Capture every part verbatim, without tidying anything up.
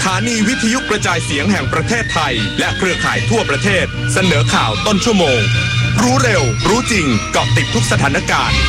ถานีวิทยุกระจายเสียงแห่งประเทศไทยและเครือข่ายทั่วประเทศเสนอข่าวต้นชั่วโมงรู้เร็วรู้จริงเกาะติดทุกสถานการณ์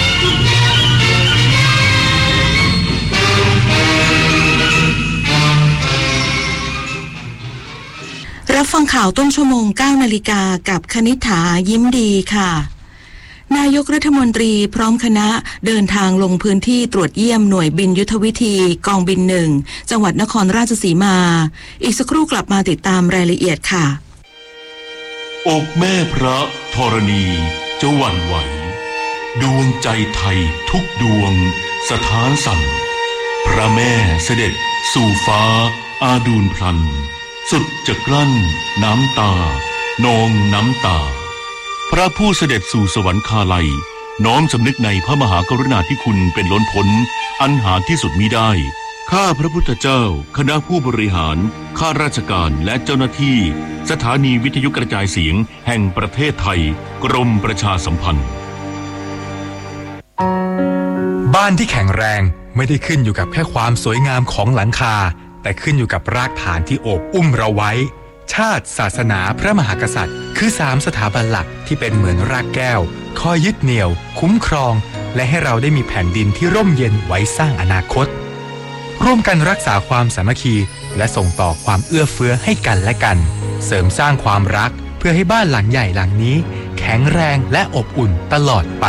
รับฟังข่าวต้นชั่วโมง เก้านาฬิกากับคณิษฐายิ้มดีค่ะนายกรัฐมนตรีพร้อมคณะเดินทางลงพื้นที่ตรวจเยี่ยมหน่วยบินยุทธวิธีกองบินหนึ่งจังหวัดนครราชสีมาอีกสักครู่กลับมาติดตามรายละเอียดค่ะอกแม่พระธรณีจะหวั่นไหวดวงใจไทยทุกดวงสถานสั่นพระแม่เสด็จสู่ฟ้าอาดูลพลันสุดจะกลั้นน้ำตานองน้ำตาพระผู้เสด็จสู่สวรรคาลัยน้อมสำนึกในพระมหากรุณาธิคุณเป็นล้นพ้นอันหาที่สุดมิได้ข้าพระพุทธเจ้าคณะผู้บริหารข้าราชการและเจ้าหน้าที่สถานีวิทยุกระจายเสียงแห่งประเทศไทยกรมประชาสัมพันธ์บ้านที่แข็งแรงไม่ได้ขึ้นอยู่กับแค่ความสวยงามของหลังคาแต่ขึ้นอยู่กับรากฐานที่โอบอุ้มเราไว้ชาติศาสนาพระมหากษัตริย์คือสามสถาบันหลักที่เป็นเหมือนรากแก้วคอยยึดเหนี่ยวคุ้มครองและให้เราได้มีแผ่นดินที่ร่มเย็นไว้สร้างอนาคตร่วมกันรักษาความสามัคคีและส่งต่อความเอื้อเฟื้อให้กันและกันเสริมสร้างความรักเพื่อให้บ้านหลังใหญ่หลังนี้แข็งแรงและอบอุ่นตลอดไป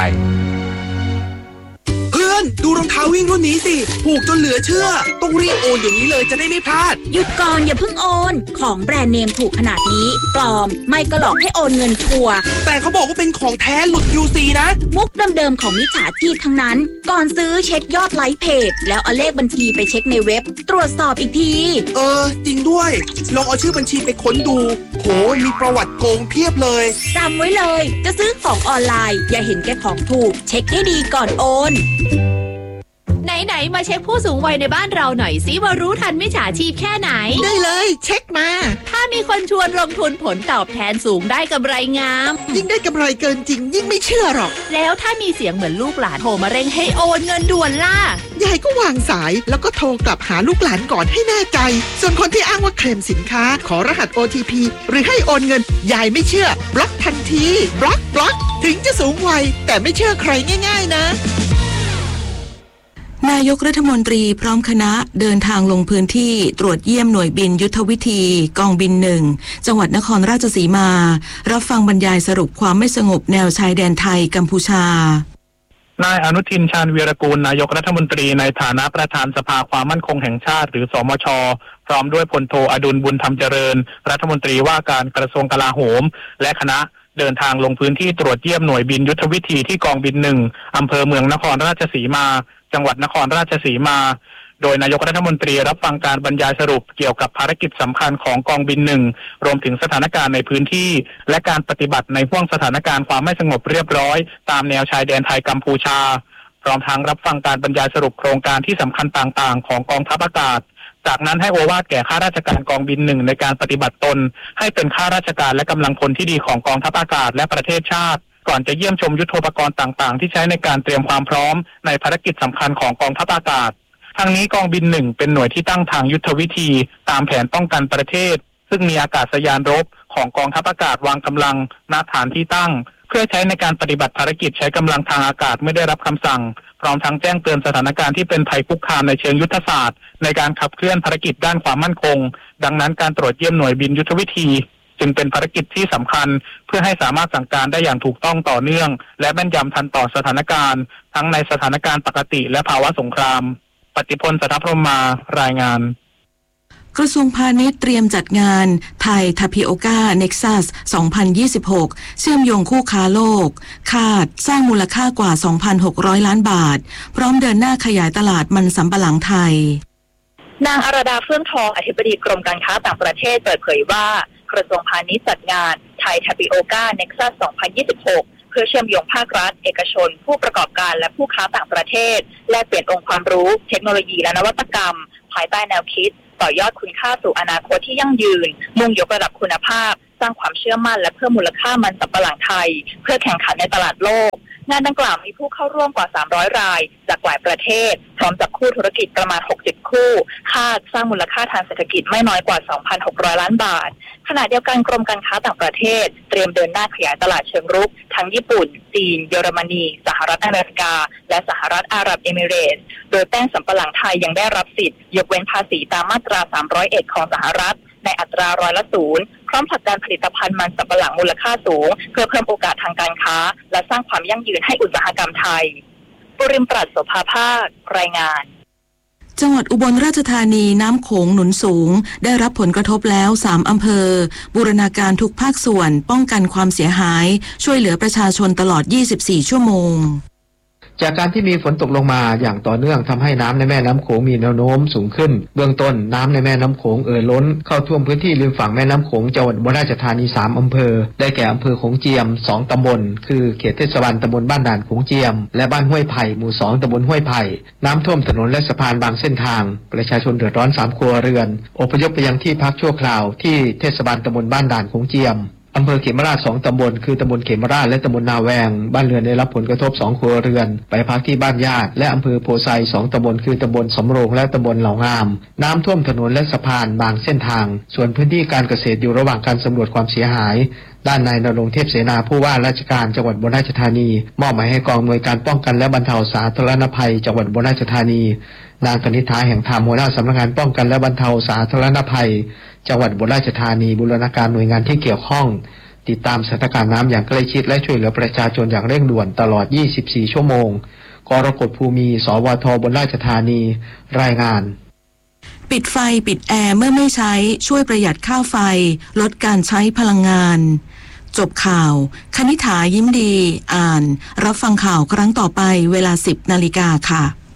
ดูรองเท้าวิ่งรุ่นนี้สิถูกจนเหลือเชื่อต้องรีบโอนอย่างนี้เลยจะได้ไม่พลาดหยุดก่อนอย่าเพิ่งโอนของแบรนด์เนมถูกขนาดนี้ปลอมไม่ก็หลอกให้โอนเงินชัวร์แต่เขาบอกว่าเป็นของแท้หลุด ยู ซี นะมุกเดิมๆของมิจฉาชีพทั้งนั้นก่อนซื้อเช็คยอดไลค์เพจแล้วเอาเลขบัญชีไปเช็คในเว็บตรวจสอบอีกทีเออจริงด้วยลองเอาชื่อบัญชีไปค้นดูโหมีประวัติโกงเพียบเลยจำไว้เลยจะซื้อของออนไลน์อย่าเห็นแก่ของถูกเช็คให้ดีก่อนโอนไหนๆมาเช็คผู้สูงวัยในบ้านเราหน่อยสิว่ารู้ทันมิจฉาชีพแค่ไหนได้เลยเช็คมาถ้ามีคนชวนลงทุนผลตอบแทนสูงได้กำไรงามยิ่งได้กำไรเกินจริงยิ่งไม่เชื่อหรอกแล้วถ้ามีเสียงเหมือนลูกหลานโทรมาเร่งให้โอนเงินด่วนล่ะยายก็วางสายแล้วก็โทรกลับหาลูกหลานก่อนให้แน่ใจส่วนคนที่อ้างว่าเคลมสินค้าขอรหัส โอ ที พี หรือให้โอนเงินยายไม่เชื่อบล็อกทันทีบล็อกบล็อกถึงจะสูงวัยแต่ไม่เชื่อใครง่ายๆนะนายกรัฐมนตรีพร้อมคณะเดินทางลงพื้นที่ตรวจเยี่ยมหน่วยบินยุทธวิธีกองบินหนึ่งจังหวัดนครราชสีมารับฟังบรรยายสรุปความไม่สงบแนวชายแดนไทยกัมพูชานายอนุทินชาญวีรกูลนายกรัฐมนตรีในฐานะประธานสภาความมั่นคงแห่งชาติหรือสมช.พร้อมด้วยพลโทอดุลบุญธรรมเจริญรัฐมนตรีว่าการกระทรวงกลาโหมและคณะเดินทางลงพื้นที่ตรวจเยี่ยมหน่วยบินยุทธวิธีที่กองบินหนึ่งอำเภอเมืองนครราชสีมาจังหวัดนครราชสีมาโดยนายกรัฐมนตรีรับฟังการบรรยายสรุปเกี่ยวกับภารกิจสำคัญของกองบินหนึ่งรวมถึงสถานการณ์ในพื้นที่และการปฏิบัติในห่วงสถานการณ์ความไม่สงบเรียบร้อยตามแนวชายแดนไทยกัมพูชาพร้อมทั้งรับฟังการบรรยายสรุปโครงการที่สำคัญต่างๆของกองทัพอากาศจากนั้นให้โอวาทแก่ข้าราชการกองบินหนึ่งในการปฏิบัติตนให้เป็นข้าราชการและกำลังพลที่ดีของกองทัพอากาศและประเทศชาติก่อนจะเยี่ยมชมยุทโธปกรณ์ต่างๆที่ใช้ในการเตรียมความพร้อมในภารกิจสำคัญของกองทัพอากาศทั้งนี้กองบินหนึ่งเป็นหน่วยที่ตั้งทางยุทธวิธีตามแผนป้องกันประเทศซึ่งมีอากาศยานรบของกองทัพอากาศวางกำลังณฐานที่ตั้งเพื่อใช้ในการปฏิบัติภารกิจใช้กำลังทางอากาศไม่ได้รับคำสั่งพร้อมทั้งแจ้งเตือนสถานการณ์ที่เป็นภัยคุกคามในเชิงยุทธศาสตร์ในการขับเคลื่อนภารกิจด้านความมั่นคงดังนั้นการตรวจเยี่ยมหน่วยบินยุทธวิธีจึงเป็นภารกิจที่สำคัญเพื่อให้สามารถสั่งการได้อย่างถูกต้องต่อเนื่องและแม่นยำทันต่อสถานการณ์ทั้งในสถานการณ์ปกติและภาวะสงครามปฏิพล สัทธพรหมารายงานกระทรวงพาณิชย์เตรียมจัดงานไทยทาพิโอก้าเน็กซัสสองพันยี่สิบหกเชื่อมโยงคู่ค้าโลกคาดสร้างมูลค่ากว่า สองพันหกร้อย ล้านบาทพร้อมเดินหน้าขยายตลาดมันสำปะหลังไทยนางอรดาเฟื่องทองอธิบดีกรมการค้าต่างประเทศเปิดเผยว่ากระทรวงพาณิชย์จัดงานไทยทาพิโอก้าเน็กซัสสองพันยี่สิบหกเพื่อเชื่อมโยงภาครัฐเอกชนผู้ประกอบการและผู้ค้าต่างประเทศแลกเปลี่ยนองค์ความรู้เทคโนโลยีและนวัตกรรมภายใต้แนวคิดต่อยอดคุณค่าสู่อนาคตที่ยั่งยืนมุ่งยกระดับคุณภาพสร้างความเชื่อมั่นและเพิ่มมูลค่ามันสำปะหลังไทยเพื่อแข่งขันในตลาดโลกงานดังกล่าวมีผู้เข้าร่วมกว่าสามร้อยรายจากหลายประเทศพร้อมจับคู่ธุรกิจประมาณหกสิบคู่คาดสร้างมูลค่าทางเศรษฐกิจไม่น้อยกว่า สองพันหกร้อย ล้านบาทขณะเดียวกันกรมการค้าต่างประเทศเตรียมเดินหน้าขยายตลาดเชิงรุกทั้งญี่ปุ่นจีนเยอรมนีสหรัฐอเมริกาและสหรัฐอาหรับเอมิเรตส์โดยแป้งสำปะหลังไทยยังได้รับสิทธิ์ยกเว้นภาษีตามมาตราสามร้อยเอ็ดของสหรัฐในอัตราร้อยละศูนย์พร้อมผลักดันผลิตภัณฑ์มันสำปะหลังมูลค่าสูงเพื่อเพิ่มโอกาสทางการค้าและสร้างความยั่งยืนให้อุตสาหกรรมไทยปุริมปรัชโสภาภาครายงานจังหวัดอุบลราชธานีน้ำโขงหนุนสูงได้รับผลกระทบแล้วสามอำเภอบูรณาการทุกภาคส่วนป้องกันความเสียหายช่วยเหลือประชาชนตลอดยี่สิบสี่ชั่วโมงจากการที่มีฝนตกลงมาอย่างต่อเนื่องทำให้น้ำในแม่น้ำโขงมีแนวโน้มสูงขึ้นเบื้องต้นน้ำในแม่น้ำโขงเอ่อล้นเข้าท่วมพื้นที่ริมฝั่งแม่น้ำโขงจังหวัดอุบลราชธานีสามอำเภอได้แก่อำเภอโขงเจียมสองตำบลคือเขตเทศบาลตำบลบ้านด่านโขงเจียมและบ้านห้วยไผ่หมู่สองตำบลห้วยไผ่น้ำท่วมถนนและสะพานบางเส้นทางประชาชนเดือดร้อนสามครัวเรือนอพยพไปยังที่พักชั่วคราวที่เทศบาลตำบลบ้านด่านโขงเจียมอำเภอเขมราชสองตำบลคือตำบลเขมราชและตำบลนาแวงบ้านเรือนได้รับผลกระทบสองครัวเรือนไปพักที่บ้านญาติและอำเภอโพไซสองตำบลคือตำบลสำโรงและตำบลเหล่างามน้ำท่วมถนนและสะพานบางเส้นทางส่วนพื้นที่การเกษตรอยู่ระหว่างการสำรวจความเสียหายด้านนายณรงค์เทพเสนาผู้ว่าราชการจังหวัดอุบลราชธานีมอบหมายให้กองอำนวยการป้องกันและบรรเทาสาธารณภัยจังหวัดอุบลราชธานีนางกนิษฐาแห่งธรรมหัวหน้าสำนักงานป้องกันและบรรเทาสาธารณภัยจังหวัดอุบลราชธานีบูรณาการหน่วยงานที่เกี่ยวข้องติดตามสถานการณ์น้ำอย่างใกล้ชิดและช่วยเหลือประชาชนอย่างเร่งด่วนตลอดยี่สิบสี่ชั่วโมงกรกฎภูมิสวทอุบลราชธานีรายงานปิดไฟปิดแอร์เมื่อไม่ใช้ช่วยประหยัดค่าไฟลดการใช้พลังงานจบข่าวคณิษฐายิ้มดีอ่านรับฟังข่าวครั้งต่อไปเวลาสิบนาฬิกาค่ะ